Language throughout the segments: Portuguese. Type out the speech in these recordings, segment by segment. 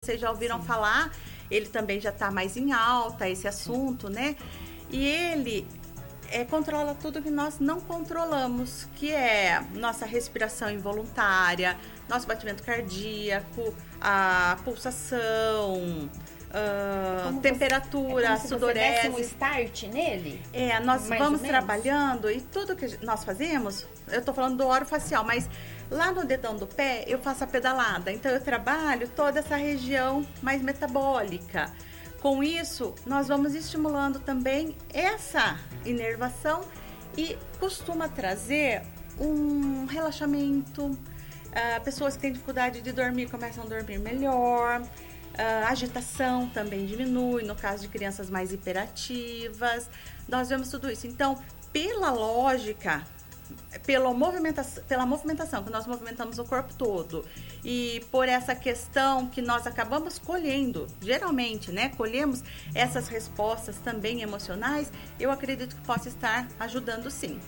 vocês já ouviram falar, ele também já está mais em alta, esse assunto, né? E ele controla tudo que nós não controlamos, que é nossa respiração involuntária, nosso batimento cardíaco, a pulsação, temperatura, sudorese. Se você desse um start nele? Nós vamos trabalhando e tudo que nós fazemos, eu tô falando do orofacial, mas lá no dedão do pé eu faço a pedalada, então eu trabalho toda essa região mais metabólica. Com isso, nós vamos estimulando também essa inervação e costuma trazer um relaxamento. Pessoas que têm dificuldade de dormir começam a dormir melhor. A agitação também diminui, no caso de crianças mais hiperativas. Nós vemos tudo isso. Então, pela lógica, pela movimentação, que nós movimentamos o corpo todo, e por essa questão que nós acabamos colhendo, geralmente, né, colhemos essas respostas também emocionais, eu acredito que possa estar ajudando sim.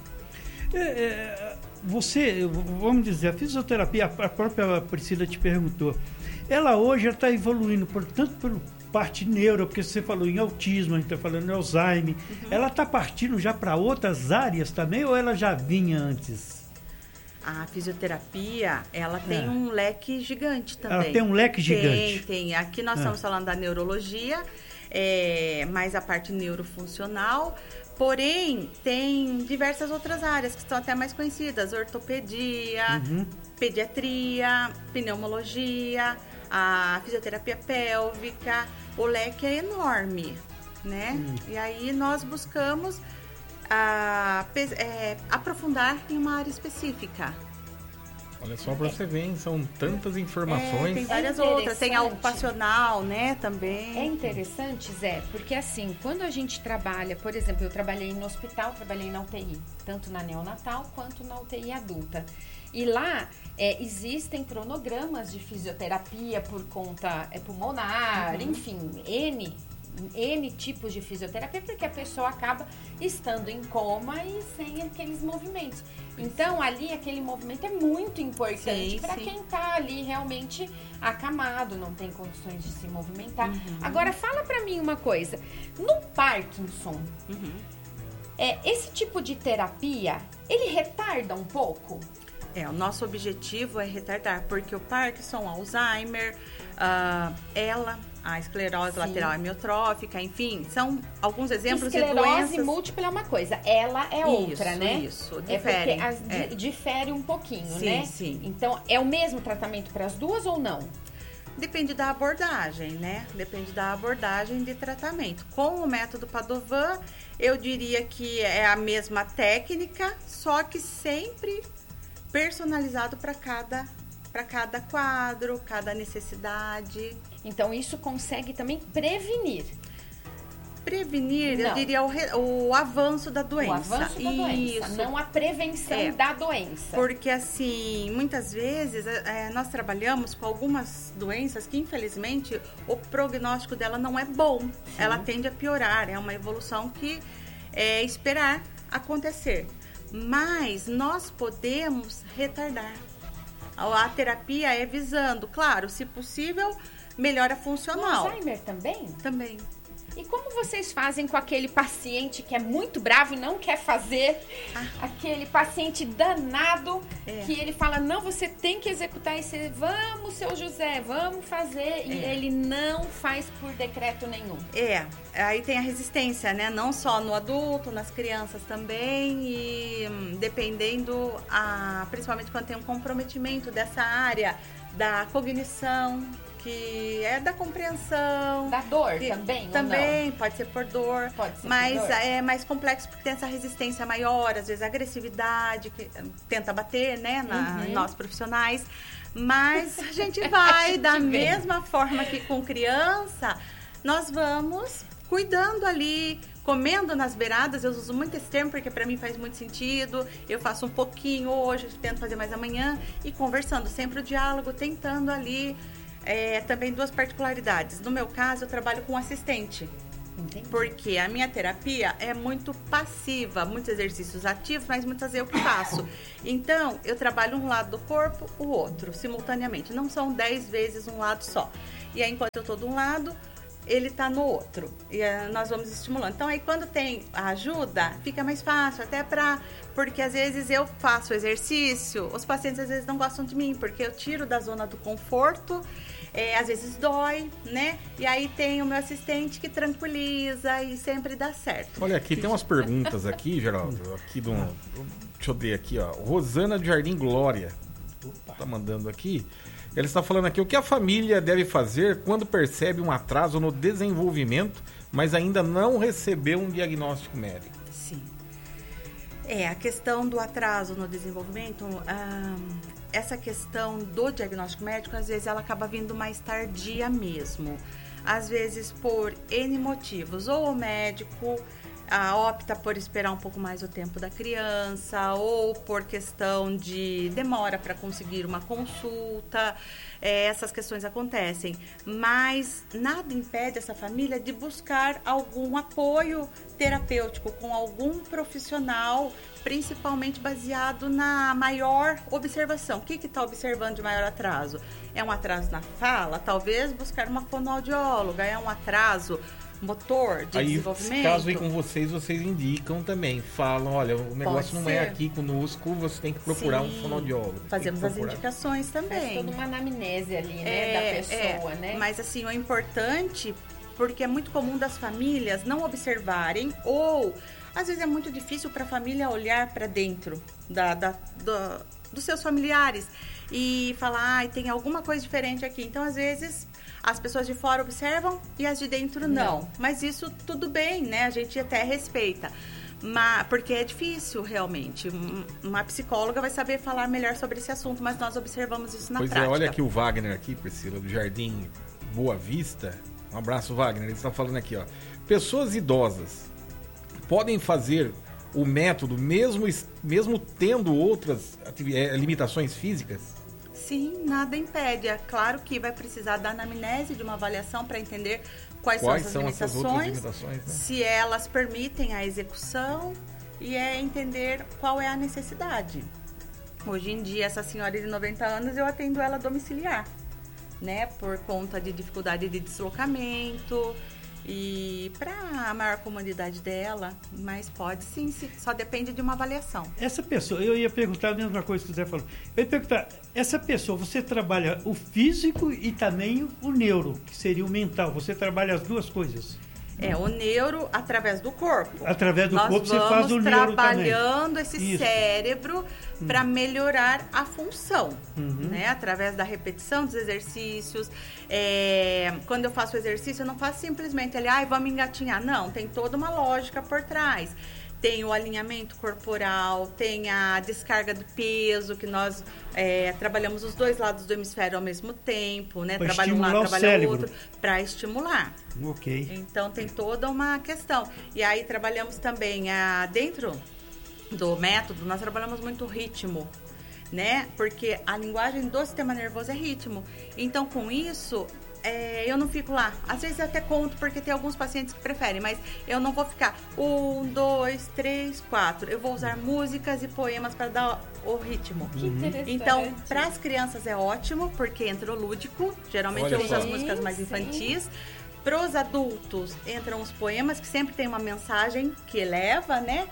Você, vamos dizer, a fisioterapia, a própria Priscila te perguntou, ela hoje está evoluindo, tanto por parte neuro, porque você falou em autismo, a gente está falando em Alzheimer, ela está partindo já para outras áreas também, ou ela já vinha antes? A fisioterapia, ela tem um leque gigante também. Ela tem um leque gigante? Tem. Aqui nós estamos falando da neurologia, mais a parte neurofuncional, porém, tem diversas outras áreas que estão até mais conhecidas, ortopedia, pediatria, pneumologia, a fisioterapia pélvica, o leque é enorme, né? E aí nós buscamos aprofundar em uma área específica. Olha só para você ver, são tantas informações. Tem várias outras, tem a ocupacional, né, também. É interessante, Zé, porque assim, quando a gente trabalha, por exemplo, eu trabalhei no hospital, trabalhei na UTI, tanto na neonatal quanto na UTI adulta. E lá existem cronogramas de fisioterapia por conta pulmonar, enfim, N tipos de fisioterapia, porque a pessoa acaba estando em coma e sem aqueles movimentos. Então, ali, aquele movimento é muito importante para quem está ali realmente acamado, não tem condições de se movimentar. Agora, fala para mim uma coisa. No Parkinson, esse tipo de terapia, ele retarda um pouco? O nosso objetivo é retardar, porque o Parkinson, Alzheimer, a esclerose lateral amiotrófica, enfim, são alguns exemplos de doenças. Esclerose múltipla é uma coisa, ela é outra, né? Isso, difere. Difere um pouquinho, sim, né? Sim. Então, é o mesmo tratamento para as duas ou não? Depende da abordagem, né? Depende da abordagem de tratamento. Com o método Padovan, eu diria que é a mesma técnica, só que sempre personalizado para cada quadro, cada necessidade. Então, isso consegue também prevenir. Eu diria o avanço da doença. O avanço da doença, não a prevenção da doença. Porque, assim, muitas vezes nós trabalhamos com algumas doenças que, infelizmente, o prognóstico dela não é bom. Sim. Ela tende a piorar, é uma evolução que é esperar acontecer. Mas nós podemos retardar. A terapia é visando, claro, se possível, melhora funcional. O Alzheimer também? Também. E como vocês fazem com aquele paciente que é muito bravo e não quer fazer? Aquele paciente danado que ele fala, não, você tem que executar isso. Vamos, seu José, vamos fazer. E ele não faz por decreto nenhum. Aí tem a resistência, né? Não só no adulto, nas crianças também. E dependendo, principalmente quando tem um comprometimento dessa área da cognição, que é da compreensão. Da dor também? Também, ou não? pode ser por dor. Mas por dor. É mais complexo porque tem essa resistência maior, às vezes a agressividade, que tenta bater, né, em nós profissionais. Mas a gente vai, da mesma forma que com criança, nós vamos cuidando ali, comendo nas beiradas. Eu uso muito esse termo porque para mim faz muito sentido. Eu faço um pouquinho hoje, tento fazer mais amanhã, e conversando, sempre o diálogo, tentando ali. Também duas particularidades. No meu caso, eu trabalho com assistente. Entendi. Porque a minha terapia é muito passiva, muitos exercícios ativos, mas muitas vezes eu que faço. Então, eu trabalho um lado do corpo, o outro, simultaneamente. Não são 10 vezes um lado só. E aí, enquanto eu estou de um lado, ele está no outro. E nós vamos estimulando. Então, aí quando tem a ajuda, fica mais fácil, até porque às vezes eu faço exercício, os pacientes às vezes não gostam de mim, porque eu tiro da zona do conforto, às vezes dói, né? E aí tem o meu assistente que tranquiliza e sempre dá certo. Olha, aqui tem umas perguntas aqui, Geraldo, aqui deixa eu ver aqui, ó. Rosana de Jardim Glória tá mandando aqui. Ela está falando aqui, o que a família deve fazer quando percebe um atraso no desenvolvimento, mas ainda não recebeu um diagnóstico médico? Sim. A questão do atraso no desenvolvimento, essa questão do diagnóstico médico, às vezes ela acaba vindo mais tardia mesmo. Às vezes por N motivos, ou o médico opta por esperar um pouco mais o tempo da criança, ou por questão de demora para conseguir uma consulta, essas questões acontecem. Mas nada impede essa família de buscar algum apoio terapêutico com algum profissional, principalmente baseado na maior observação. O que está observando de maior atraso? É um atraso na fala? Talvez buscar uma fonoaudióloga. É um atraso motor de desenvolvimento? Aí, caso aí com vocês indicam também, falam, olha, o negócio não é aqui conosco, você tem que procurar um fonoaudiólogo. Fazemos as indicações também. Faz toda uma anamnese ali, né, da pessoa, né? Mas assim, o importante, porque é muito comum das famílias não observarem, ou às vezes é muito difícil para a família olhar para dentro dos seus familiares e falar, tem alguma coisa diferente aqui. Então, às vezes, as pessoas de fora observam e as de dentro não. Mas isso tudo bem, né? A gente até respeita. Porque é difícil, realmente. Uma psicóloga vai saber falar melhor sobre esse assunto, mas nós observamos isso na prática. Olha aqui o Wagner aqui, Priscila, do Jardim Boa Vista. Um abraço, Wagner. Ele está falando aqui, ó. Pessoas idosas podem fazer o método mesmo tendo outras limitações físicas? Sim, nada impede. É claro que vai precisar da anamnese, de uma avaliação para entender quais são essas limitações, né? Se elas permitem a execução e entender qual é a necessidade. Hoje em dia, essa senhora de 90 anos, eu atendo ela domiciliar, né? Por conta de dificuldade de deslocamento e para a maior comunidade dela, mas pode sim, só depende de uma avaliação. Essa pessoa, eu ia perguntar a mesma coisa que você falou. Eu ia perguntar, essa pessoa, você trabalha o físico e também o neuro, que seria o mental. Você trabalha as duas coisas? O neuro através do corpo. Através do corpo você faz o neuro também. Nós vamos trabalhando esse cérebro para melhorar a função, né? Através da repetição dos exercícios. Quando eu faço o exercício, eu não faço simplesmente vamos engatinhar. Não, tem toda uma lógica por trás. Tem o alinhamento corporal, tem a descarga do peso, que nós trabalhamos os dois lados do hemisfério ao mesmo tempo, né? Trabalha um lado, trabalha o outro, para estimular. Ok. Então, tem toda uma questão. E aí, trabalhamos também dentro do método, nós trabalhamos muito ritmo, né? Porque a linguagem do sistema nervoso é ritmo. Então, com isso, eu não fico lá. Às vezes eu até conto, porque tem alguns pacientes que preferem, mas eu não vou ficar 1, 2, 3, 4. Eu vou usar músicas e poemas para dar o ritmo. Que interessante. Então, para as crianças é ótimo, porque entra o lúdico. Geralmente eu uso as músicas mais infantis. Para os adultos, entram os poemas, que sempre tem uma mensagem que eleva, né?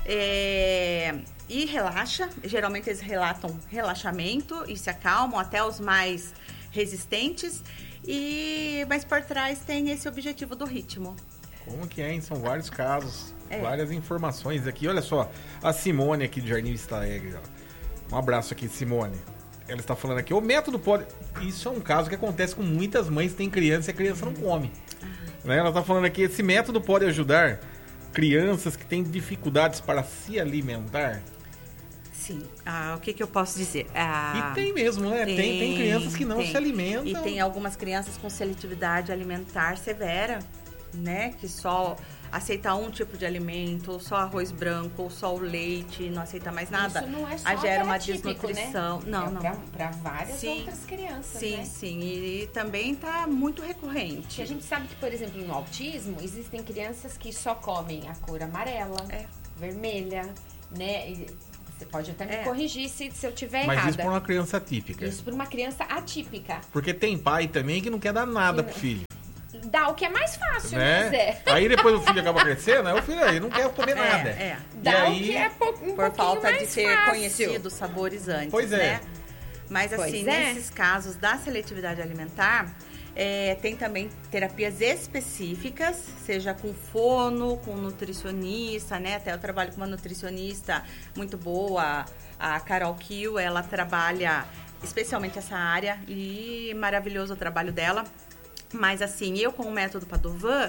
E relaxa. Geralmente eles relatam relaxamento e se acalmam, até os mais resistentes. Mas por trás tem esse objetivo do ritmo. Como que é, hein? São vários casos, várias informações aqui. Olha só, a Simone aqui do Jardim Vista Alegre. Um abraço aqui, Simone. Ela está falando aqui, o método pode... Isso é um caso que acontece com muitas mães que têm criança e a criança não come. Né? Ela está falando aqui, esse método pode ajudar crianças que têm dificuldades para se alimentar? Sim. O que eu posso dizer? E tem mesmo, né? Tem crianças que não se alimentam. E tem algumas crianças com seletividade alimentar severa, né? Que só aceita um tipo de alimento, ou só arroz branco, ou só o leite, não aceita mais nada. Isso não é só aí gera uma típico, desnutrição. Né? Não, não. Para várias Sim. outras crianças, Sim, né? sim. E também tá muito recorrente. E a gente sabe que, por exemplo, no autismo, existem crianças que só comem a cor amarela, vermelha, né? E você pode até me corrigir se eu tiver errada. Mas isso por uma criança atípica. Isso por uma criança atípica. Porque tem pai também que não quer dar nada pro filho. Dá o que é mais fácil, né, Zé? Aí depois o filho acaba crescendo, aí o filho aí não quer comer nada. Dá aí, o que é por falta mais de ter fácil. conhecido os sabores antes, Pois é. né? Mas assim, nesses casos da seletividade alimentar, tem também terapias específicas, seja com fono, com nutricionista, né? Até eu trabalho com uma nutricionista muito boa, a Carol Kiel, ela trabalha especialmente essa área e maravilhoso o trabalho dela. Mas assim, eu com o método Padovan,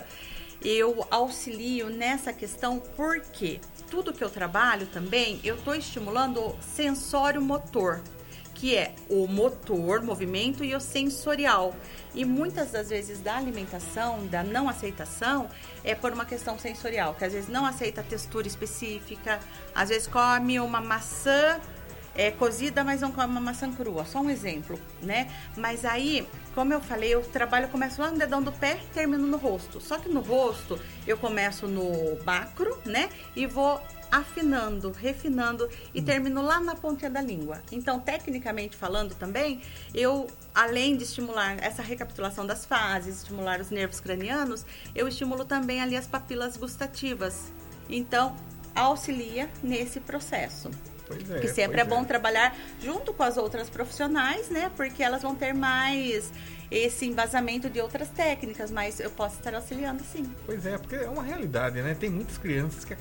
eu auxilio nessa questão porque tudo que eu trabalho também, eu estou estimulando o sensório motor, que é o motor, movimento e o sensorial. E muitas das vezes da alimentação, da não aceitação, é por uma questão sensorial, que às vezes não aceita a textura específica, às vezes come uma maçã cozida, mas não come uma maçã crua. Só um exemplo, né? Mas aí, como eu falei, eu começo lá no dedão do pé e termino no rosto. Só que no rosto, eu começo no macro, né? E vou afinando, refinando e termino lá na pontinha da língua. Então, tecnicamente falando também, eu, além de estimular essa recapitulação das fases, estimular os nervos cranianos, eu estimulo também ali as papilas gustativas. Então, auxilia nesse processo. Pois é, que sempre é bom trabalhar junto com as outras profissionais, né? Porque elas vão ter mais esse embasamento de outras técnicas, mas eu posso estar auxiliando sim. Pois é, porque é uma realidade, né? Tem muitas crianças que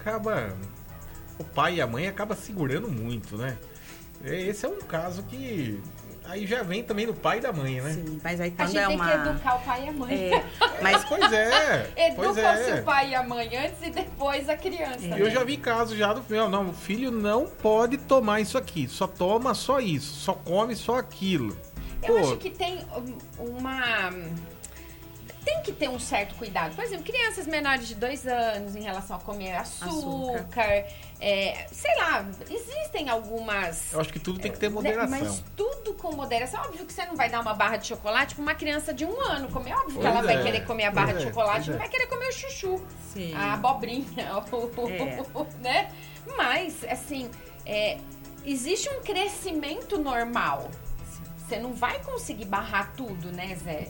o pai e a mãe acabam segurando muito, né? Esse é um caso que aí já vem também do pai e da mãe, né? Sim, mas aí A quando gente tem que educar o pai e a mãe. Mas pois é. Educa-se o pai e a mãe antes e depois a criança. Eu já vi casos já do não, o filho não pode tomar isso aqui, só toma só isso, só come só aquilo. Eu acho que tem tem que ter um certo cuidado. Por exemplo, crianças menores de 2 anos em relação a comer açúcar. Sei lá, existem algumas... Eu acho que tudo tem que ter moderação. Mas tudo com moderação. Óbvio que você não vai dar uma barra de chocolate para uma criança de 1 ano comer. Óbvio que ela vai querer comer a barra de chocolate, não vai querer comer o chuchu, a abobrinha, né? Mas, assim, existe um crescimento normal. Você não vai conseguir barrar tudo, né, Zé?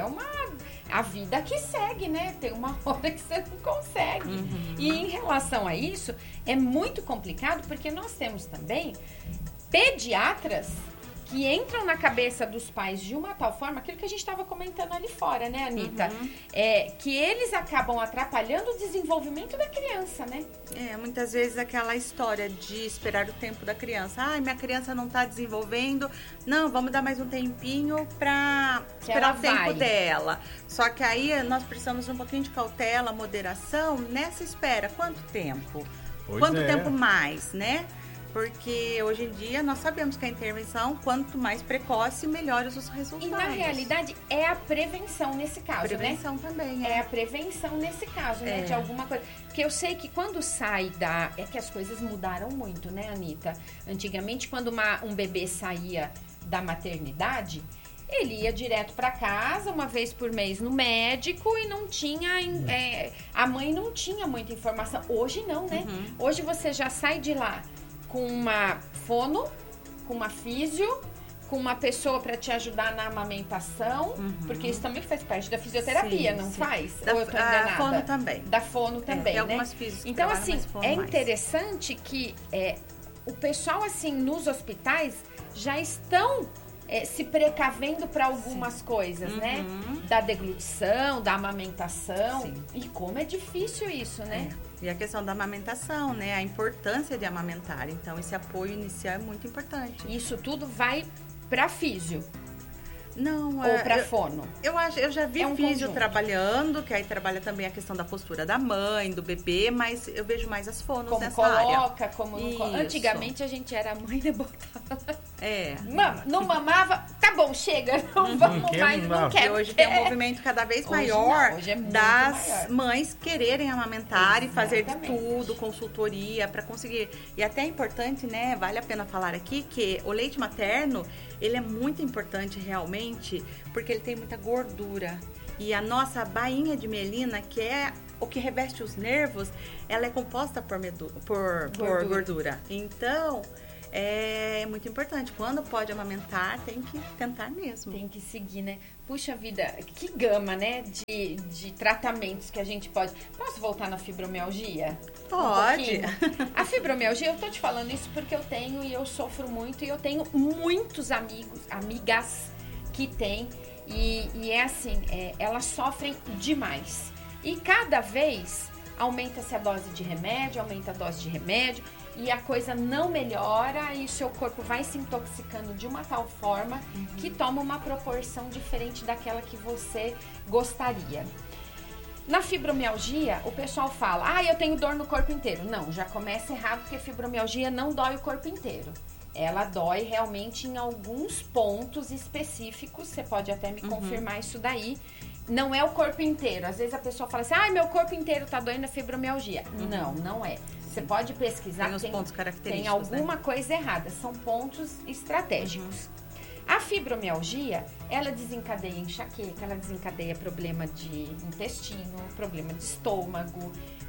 A vida que segue, né? Tem uma hora que você não consegue. Uhum. E em relação a isso, é muito complicado, porque nós temos também pediatras que entram na cabeça dos pais de uma tal forma, aquilo que a gente estava comentando ali fora, né, Anitta? Uhum. Que eles acabam atrapalhando o desenvolvimento da criança, né? Muitas vezes aquela história de esperar o tempo da criança. Minha criança não está desenvolvendo. Não, vamos dar mais um tempinho para esperar o tempo dela. Só que aí nós precisamos de um pouquinho de cautela, moderação nessa espera. Quanto tempo? Quanto tempo mais, né? Porque hoje em dia nós sabemos que a intervenção, quanto mais precoce, melhores os resultados. E na realidade é a prevenção nesse caso, prevenção também, É a prevenção nesse caso, né? De alguma coisa. Porque eu sei que quando sai É que as coisas mudaram muito, né, Anitta? Antigamente, quando um bebê saía da maternidade, ele ia direto para casa, uma vez por mês no médico e não tinha... a mãe não tinha muita informação. Hoje não, né? Uhum. Hoje você já sai de lá com uma fono, com uma físio, com uma pessoa para te ajudar na amamentação, porque isso também faz parte da fisioterapia, não faz? Ou eu tô enganada? Da fono também. Da fono também, tem né? algumas físios que então, trabalham assim, mais fono interessante que o pessoal, assim, nos hospitais já estão se precavendo para algumas coisas, né? Da deglutição, da amamentação. Sim. E como é difícil isso, né? E a questão da amamentação, né? A importância de amamentar. Então, esse apoio inicial é muito importante. Isso tudo vai para físio? Não, ou para fono? Eu já vi físio conjunto. trabalhando, que aí trabalha também a questão da postura da mãe, do bebê, mas eu vejo mais as fonos como nessa coloca, área. como não coloca. Antigamente a gente era mãe e botava. Não mamava, tá bom, chega, não vamos mais, não quero. E hoje tem um movimento cada vez maior hoje é muito das maior. mães quererem amamentar e fazer de Exatamente. tudo, consultoria, para conseguir. E até é importante, né, vale a pena falar aqui que o leite materno, ele é muito importante realmente, porque ele tem muita gordura. E a nossa bainha de mielina, que é o que reveste os nervos, ela é composta por gordura. Então, é muito importante. Quando pode amamentar, tem que tentar mesmo. Tem que seguir, né? Puxa vida, que gama, né? De tratamentos que a gente pode... Posso voltar na fibromialgia? Pode. A fibromialgia, eu tô te falando isso porque eu tenho e eu sofro muito. E eu tenho muitos amigas que têm. E é assim, elas sofrem demais. E cada vez aumenta-se a dose de remédio, aumenta a dose de remédio. E a coisa não melhora e o seu corpo vai se intoxicando de uma tal forma que toma uma proporção diferente daquela que você gostaria. Na fibromialgia, o pessoal fala, eu tenho dor no corpo inteiro. Não, já começa errado porque fibromialgia não dói o corpo inteiro. Ela dói realmente em alguns pontos específicos, você pode até me confirmar isso daí. Não é o corpo inteiro. Às vezes a pessoa fala assim, meu corpo inteiro tá doendo, é fibromialgia. Não é. Você pode pesquisar, tem os pontos característicos, tem alguma coisa errada. São pontos estratégicos. A fibromialgia, ela desencadeia enxaqueca, ela desencadeia problema de intestino, problema de estômago.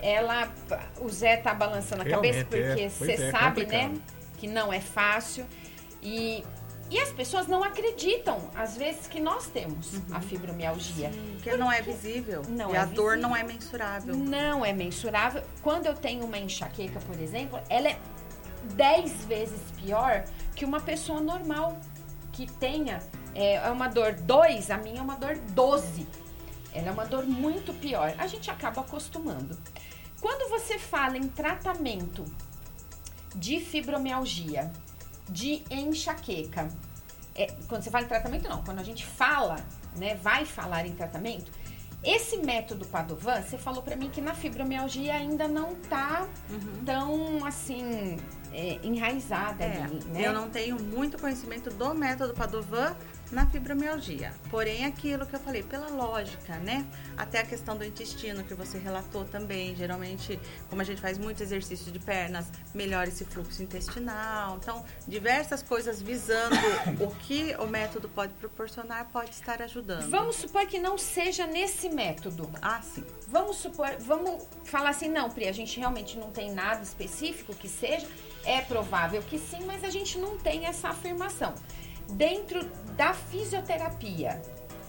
O Zé tá balançando a cabeça porque você sabe, complicado, né, que não é fácil. E as pessoas não acreditam, às vezes, que nós temos a fibromialgia. Porque não é visível. A dor não é mensurável. Não é mensurável. Quando eu tenho uma enxaqueca, por exemplo, ela é 10 vezes pior que uma pessoa normal que tenha uma dor 2, a minha é uma dor 12. Ela é uma dor muito pior. A gente acaba acostumando. Quando você fala em tratamento de fibromialgia, de enxaqueca, quando você fala em tratamento, não. Quando a gente fala, né, vai falar em tratamento, esse método Padovan, você falou pra mim que na fibromialgia ainda não tá tão, assim, enraizada ali, né? Eu não tenho muito conhecimento do método Padovan na fibromialgia. Porém, aquilo que eu falei, pela lógica, né? Até a questão do intestino que você relatou também. Geralmente, como a gente faz muito exercício de pernas, melhora esse fluxo intestinal. Então, diversas coisas visando o que o método pode proporcionar, pode estar ajudando. Vamos supor que não seja nesse método. Sim. Vamos falar assim, não, Pri, a gente realmente não tem nada específico que seja. É provável que sim, mas a gente não tem essa afirmação. Dentro da fisioterapia,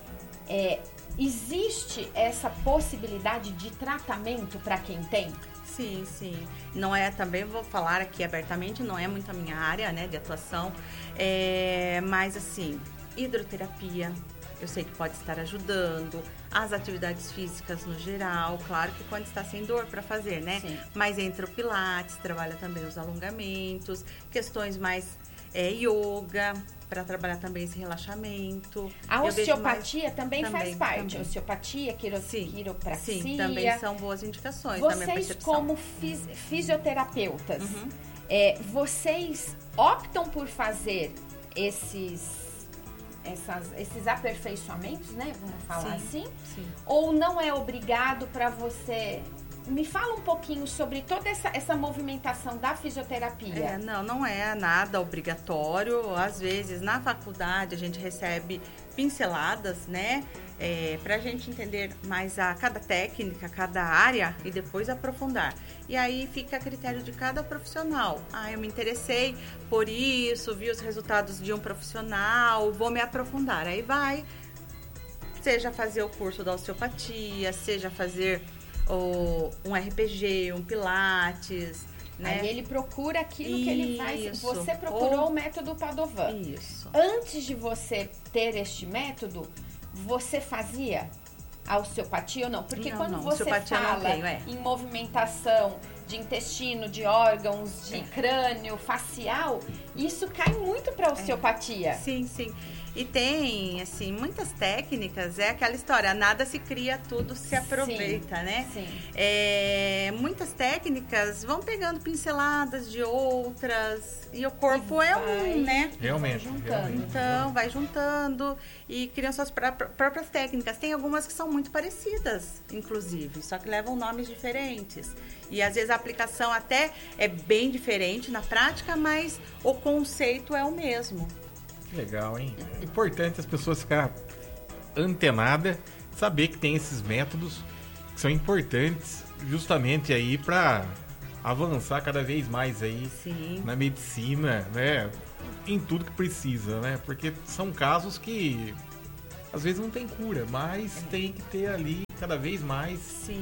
existe essa possibilidade de tratamento para quem tem? Sim. Não é, também vou falar aqui abertamente, não é muito a minha área, né, de atuação, mas assim, hidroterapia, eu sei que pode estar ajudando, as atividades físicas no geral, claro que quando está sem dor para fazer, né? Sim. Mas entra o pilates, trabalha também os alongamentos, questões mais yoga, para trabalhar também esse relaxamento. A osteopatia também faz parte. Também. Osteopatia, quiropraxia. Sim, também são boas indicações. Vocês, como fisioterapeutas, vocês optam por fazer esses aperfeiçoamentos, né? Vamos falar assim? Sim. Ou não é obrigado para você... Me fala um pouquinho sobre toda essa movimentação da fisioterapia. Não é nada obrigatório. Às vezes, na faculdade, a gente recebe pinceladas, né? Pra gente entender mais a cada técnica, cada área e depois aprofundar. E aí fica a critério de cada profissional. Eu me interessei por isso, vi os resultados de um profissional, vou me aprofundar. Aí vai, seja fazer o curso da osteopatia, seja fazer um RPG, um pilates, né? Aí ele procura aquilo que ele faz. Você procurou o método Padovan. Isso. Antes de você ter este método, você fazia a osteopatia ou não? Porque quando você fala em movimentação de intestino, de órgãos, de crânio, facial, isso cai muito para a osteopatia. Sim. E tem, assim, muitas técnicas, é aquela história, nada se cria, tudo se aproveita, né? Sim. Muitas técnicas vão pegando pinceladas de outras, e o corpo é um, né? Realmente. Então, vai juntando e criam suas próprias técnicas. Tem algumas que são muito parecidas, inclusive, só que levam nomes diferentes. E às vezes a aplicação até é bem diferente na prática, mas o conceito é o mesmo. Legal, hein? É importante as pessoas ficarem antenadas, saber que tem esses métodos que são importantes justamente aí para avançar cada vez mais aí na medicina, né? Em tudo que precisa, né? Porque são casos que às vezes não tem cura, mas tem que ter ali cada vez mais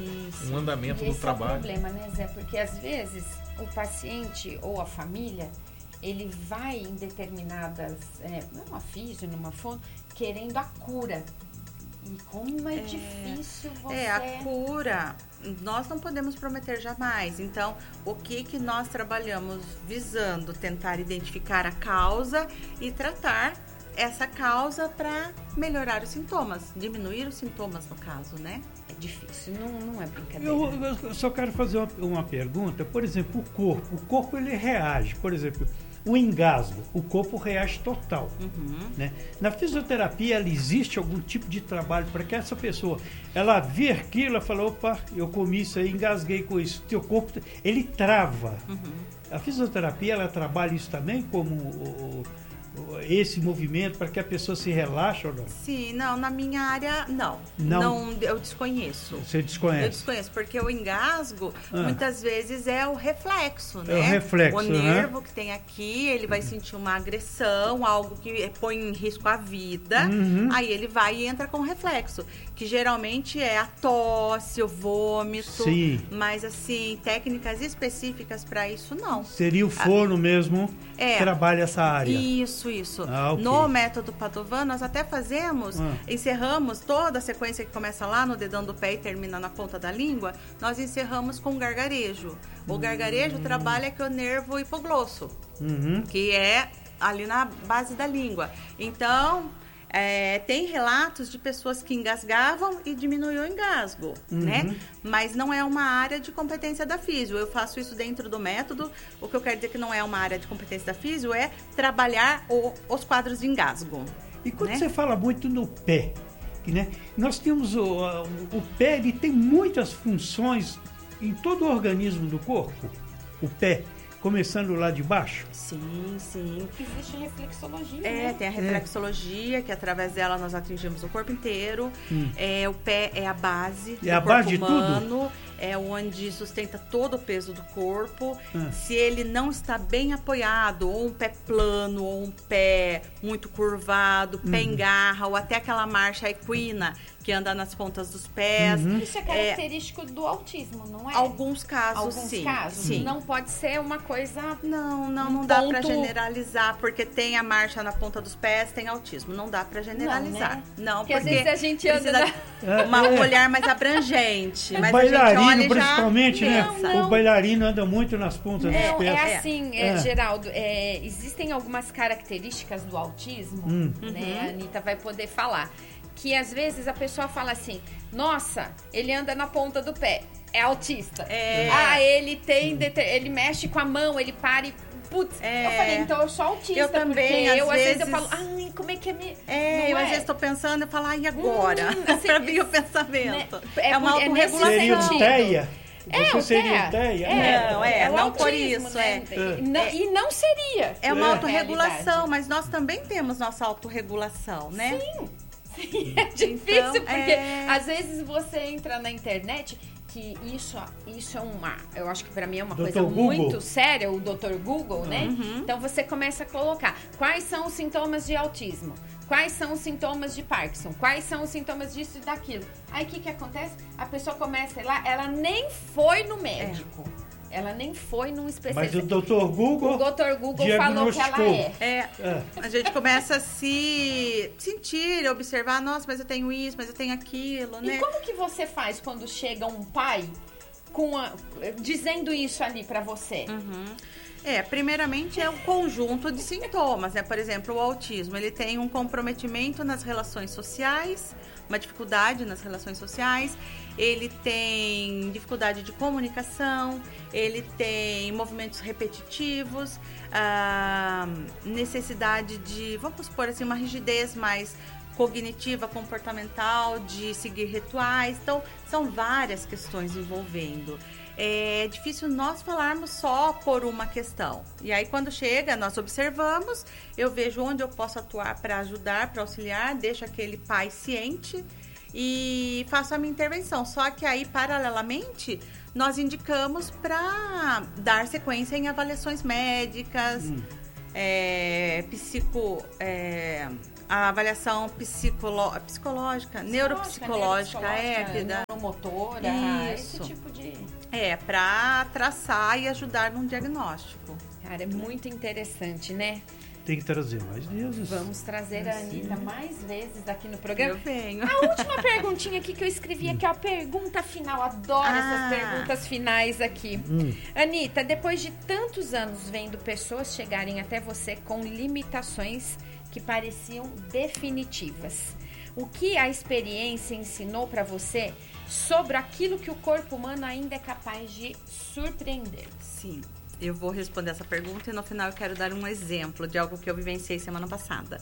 um andamento do trabalho. Esse é o problema, né, Zé? Porque às vezes o paciente ou a família, ele vai em determinadas, numa físio, numa fono, querendo a cura. E como é difícil você... a cura, nós não podemos prometer jamais. Então, o que nós trabalhamos visando tentar identificar a causa e tratar essa causa para melhorar os sintomas, diminuir os sintomas no caso, né? É difícil, não é brincadeira. Eu só quero fazer uma pergunta. Por exemplo, o corpo ele reage. Por exemplo, o engasgo, o corpo reage total. Né? Na fisioterapia, ela existe algum tipo de trabalho para que essa pessoa, ela vê aquilo, ela fala, opa, eu comi isso aí, engasguei com isso. Teu corpo, ele trava. A fisioterapia, ela trabalha isso também como esse movimento para que a pessoa se relaxe ou não? Sim, não, na minha área, não, eu desconheço. Você desconhece? Eu desconheço, porque o engasgo, muitas vezes, é o reflexo, né? É o reflexo, o nervo que tem aqui, ele vai sentir uma agressão, algo que põe em risco a vida, aí ele vai e entra com reflexo, que geralmente é a tosse, o vômito, mas, assim, técnicas específicas para isso, não. Seria o fono mesmo que trabalha essa área? Isso. Okay. No método Padovan, nós até fazemos, encerramos toda a sequência que começa lá no dedão do pé e termina na ponta da língua, nós encerramos com gargarejo. O gargarejo trabalha com o nervo hipoglosso, que é ali na base da língua. Então, tem relatos de pessoas que engasgavam e diminuiu o engasgo, né? Mas não é uma área de competência da físio. Eu faço isso dentro do método. O que eu quero dizer que não é uma área de competência da físio é trabalhar os quadros de engasgo. E quando você fala muito no pé, né? Nós temos o pé, ele tem muitas funções em todo o organismo do corpo. O pé. Começando lá de baixo? Sim. Existe reflexologia, né? Tem a reflexologia, que através dela nós atingimos o corpo inteiro. O pé é a base do corpo humano. É onde sustenta todo o peso do corpo. Se ele não está bem apoiado, ou um pé plano, ou um pé muito curvado, pé em garra, ou até aquela marcha equina, que anda nas pontas dos pés. Isso é característico do autismo, não é? Alguns casos, sim. Não pode ser uma coisa... Não dá para generalizar, porque tem a marcha na ponta dos pés, tem autismo. Não dá para generalizar. Não, porque às vezes a gente anda... Um olhar mais abrangente. Mas bailarino, a gente olha principalmente, já... né? O bailarino anda muito nas pontas dos pés. É assim, Geraldo, existem algumas características do autismo, né? A Anitta vai poder falar. Que às vezes a pessoa fala assim, nossa, ele anda na ponta do pé, é autista. Ele ele mexe com a mão, ele para e... Putz, eu falei, então eu sou autista. Eu também, porque às vezes eu falo, como é que é minha... às vezes estou pensando, eu falo, e agora? Para mim o pensamento. Né? É uma autorregulação. Seria o TEA? Você seria TEA? Não autismo, por isso, né? E não seria. É uma autorregulação, mas nós também temos nossa autorregulação, né? Sim, é difícil, porque às vezes você entra na internet, que isso é eu acho que pra mim é uma coisa muito séria, o Dr. Google, né? Então você começa a colocar quais são os sintomas de autismo, quais são os sintomas de Parkinson, quais são os sintomas disso e daquilo. Aí o que acontece? A pessoa começa lá, ela nem foi no médico. Ela nem foi num especialista. Mas o Dr. Google falou que ela é. A gente começa a se sentir, observar, nossa, mas eu tenho isso, mas eu tenho aquilo, né? E como que você faz quando chega um pai dizendo isso ali pra você? Primeiramente é um conjunto de sintomas, né? Por exemplo, o autismo, ele tem um comprometimento nas relações sociais, uma dificuldade nas relações sociais, ele tem dificuldade de comunicação, ele tem movimentos repetitivos, necessidade de, vamos supor assim, uma rigidez mais cognitiva, comportamental, de seguir rituais. Então, são várias questões envolvendo. É difícil nós falarmos só por uma questão. E aí, quando chega, nós observamos, eu vejo onde eu posso atuar para ajudar, para auxiliar, deixo aquele pai ciente e faço a minha intervenção. Só que aí, paralelamente, nós indicamos para dar sequência em avaliações médicas, a avaliação psicológica, neuropsicológica, neuromotora, isso. Esse tipo de... para traçar e ajudar num diagnóstico. Cara, é muito interessante, né? Tem que trazer mais vezes. Vamos trazer a Anitta mais vezes aqui no programa. Eu venho. A última perguntinha aqui que eu escrevi aqui, ó, a pergunta final. Adoro essas perguntas finais aqui. Anitta, depois de tantos anos vendo pessoas chegarem até você com limitações que pareciam definitivas, o que a experiência ensinou para você sobre aquilo que o corpo humano ainda é capaz de surpreender? Sim, eu vou responder essa pergunta e no final eu quero dar um exemplo de algo que eu vivenciei semana passada.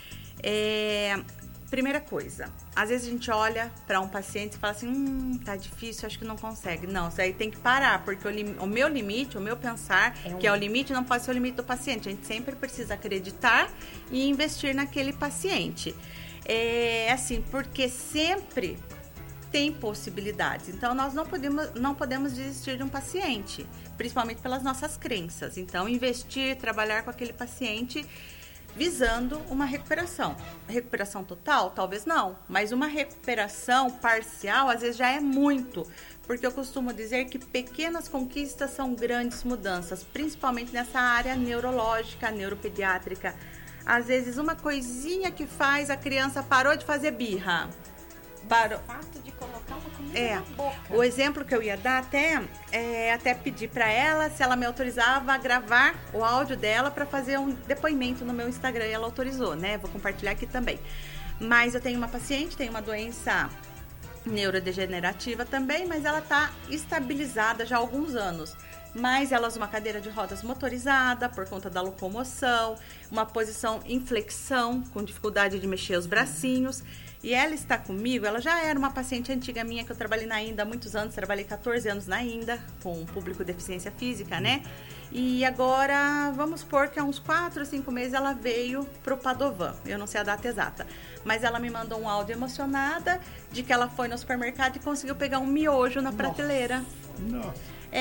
Primeira coisa, às vezes a gente olha para um paciente e fala assim, tá difícil, acho que não consegue. Não, isso aí tem que parar, porque o meu limite, o meu pensar, que é o limite, não pode ser o limite do paciente. A gente sempre precisa acreditar e investir naquele paciente. Assim, porque sempre tem possibilidades. Então, nós não podemos desistir de um paciente, principalmente pelas nossas crenças. Então, investir, trabalhar com aquele paciente visando uma recuperação. Recuperação total? Talvez não, mas uma recuperação parcial às vezes já é muito, porque eu costumo dizer que pequenas conquistas são grandes mudanças, principalmente nessa área neurológica, neuropediátrica. Às vezes uma coisinha que faz, a criança parou de fazer birra. O fato de colocar uma comida na boca. O exemplo que eu ia dar até pedir para ela se ela me autorizava a gravar o áudio dela para fazer um depoimento no meu Instagram, e ela autorizou, né? Vou compartilhar aqui também. Mas eu tenho uma paciente, tem uma doença neurodegenerativa também, mas ela está estabilizada já há alguns anos. Mas ela usa uma cadeira de rodas motorizada por conta da locomoção, uma posição em flexão, com dificuldade de mexer os bracinhos. E ela está comigo, ela já era uma paciente antiga minha, que eu trabalhei na INDA há muitos anos, trabalhei 14 anos na INDA, com público de deficiência física, né? E agora, vamos supor que há uns 4 ou 5 meses ela veio pro Padovan, eu não sei a data exata, mas ela me mandou um áudio emocionada de que ela foi no supermercado e conseguiu pegar um miojo na prateleira. Nossa.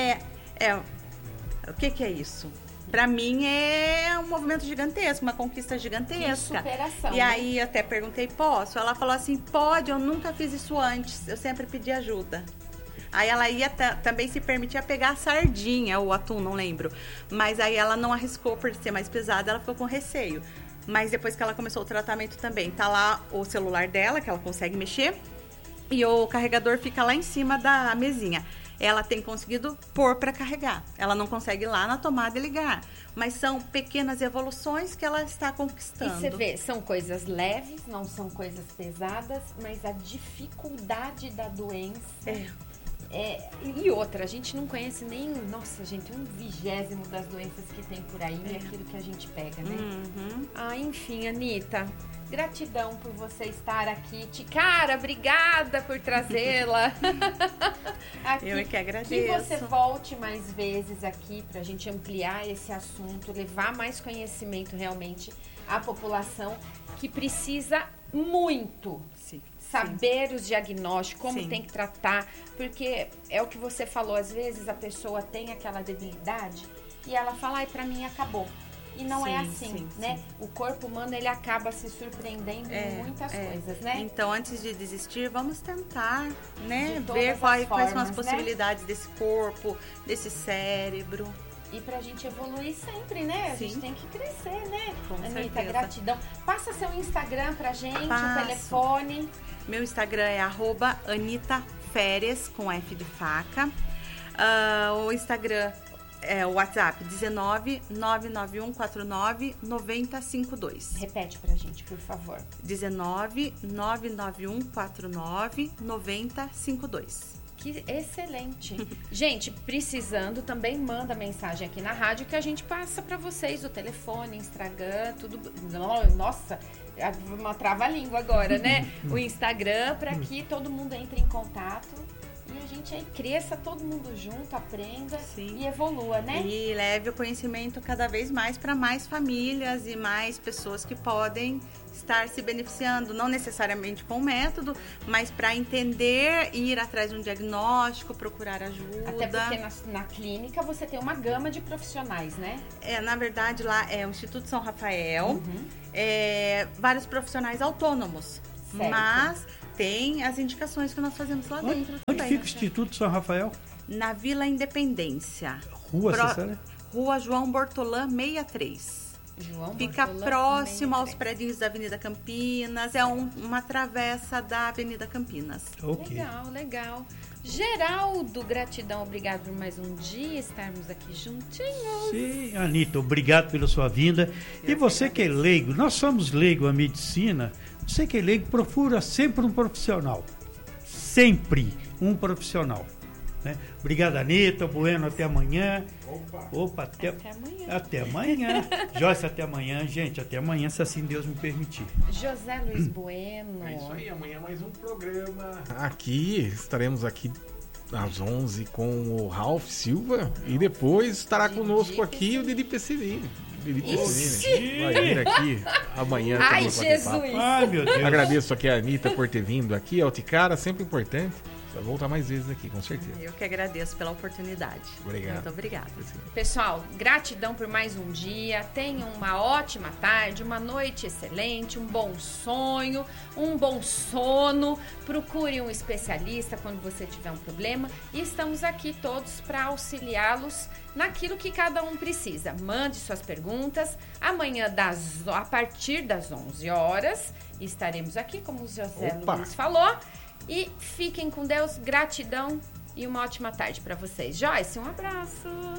O que é isso? Pra mim é um movimento gigantesco, uma conquista gigantesca. Que superação. E aí até perguntei, posso? Ela falou assim, pode, eu nunca fiz isso antes, eu sempre pedi ajuda. Aí ela ia também se permitia pegar a sardinha, ou atum, não lembro. Mas aí ela não arriscou por ser mais pesada, ela ficou com receio. Mas depois que ela começou o tratamento também, tá lá o celular dela, que ela consegue mexer, e o carregador fica lá em cima da mesinha. Ela tem conseguido pôr para carregar. Ela não consegue ir lá na tomada e ligar. Mas são pequenas evoluções que ela está conquistando. E você vê, são coisas leves, não são coisas pesadas, mas a dificuldade da doença... E outra, a gente não conhece nem... Nossa, gente, 1/20 das doenças que tem por aí é aquilo que a gente pega, né? Enfim, Anitta... Gratidão por você estar aqui. Cara, obrigada por trazê-la. Eu é que agradeço. Que você volte mais vezes aqui pra gente ampliar esse assunto, levar mais conhecimento realmente à população que precisa muito saber os diagnósticos, como tem que tratar, porque é o que você falou, às vezes a pessoa tem aquela debilidade e ela fala, ai, pra mim acabou. E não é assim, né? O corpo humano, ele acaba se surpreendendo em muitas coisas, né? Então, antes de desistir, vamos tentar, né? De ver todas quais são as formas, possibilidades desse corpo, desse cérebro. E pra gente evoluir sempre, né? A gente tem que crescer, né? Com Anitta, certeza. gratidão. Passa seu Instagram pra gente, Passo. o telefone. Meu Instagram é @AnitaFérias, com F de faca. O Instagram, o WhatsApp, 19 99149 9052. Repete pra gente, por favor. 19 99149 9052. Que excelente. Gente, precisando, também manda mensagem aqui na rádio que a gente passa pra vocês o telefone, Instagram, tudo. Nossa, uma trava-língua agora, né? O Instagram, para que todo mundo entre em contato e a gente aí cresça todo mundo junto, aprenda e evolua, né? E leve o conhecimento cada vez mais para mais famílias e mais pessoas que podem estar se beneficiando, não necessariamente com o método, mas para entender e ir atrás de um diagnóstico, procurar ajuda. Até porque na clínica você tem uma gama de profissionais, né? Na verdade, lá é o Instituto São Rafael, vários profissionais autônomos, certo. Mas tem as indicações que nós fazemos lá dentro. Onde fica o Instituto São Rafael? Na Vila Independência. Rua João Bortolã 63. Fica próximo aos prédios da Avenida Campinas, é uma travessa da Avenida Campinas. Okay. Legal. Geraldo, gratidão, obrigado por mais um dia estarmos aqui juntinhos. Sim, Anitta, obrigado pela sua vinda. E você que é leigo, nós somos leigo a medicina, você que é leigo, procura sempre um profissional. Sempre um profissional. Né? Obrigado, Anitta, Bueno, até amanhã. Opa, até amanhã. Até amanhã. Joyce, até amanhã, gente. Até amanhã, se assim Deus me permitir. José Luiz Bueno. É isso aí, amanhã mais um programa. Aqui, estaremos aqui às 11 com o Ralph Silva e depois estará conosco aqui o Didi Pessilini. Vai vir aqui amanhã. Ai, Jesus! Ai, meu Deus. Agradeço aqui a Anitta por ter vindo aqui. Alticara, sempre importante. Vai voltar mais vezes aqui, com certeza. Eu que agradeço pela oportunidade. Obrigado. Muito obrigada. Pessoal, gratidão por mais um dia. Tenham uma ótima tarde, uma noite excelente, um bom sonho, um bom sono. Procure um especialista quando você tiver um problema. E estamos aqui todos para auxiliá-los naquilo que cada um precisa. Mande suas perguntas. Amanhã, a partir das 11 horas, estaremos aqui, como o José Luiz falou. E fiquem com Deus, gratidão e uma ótima tarde para vocês. Joyce, um abraço.